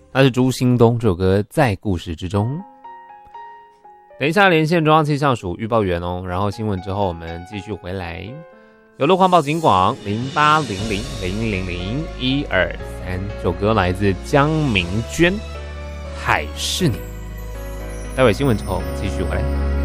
那是朱兴东，这首歌在故事之中。等一下连线中央气象署预报员哦，然后新闻之后我们继续回来。有路况报警广0800000123，这首歌来自江明娟，海是你。待会新闻之后继续回来。